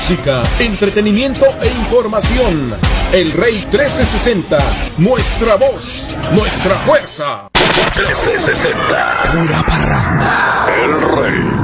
música, entretenimiento e información. El Rey 1360, nuestra voz, nuestra fuerza. 1360, pura parranda. El Rey.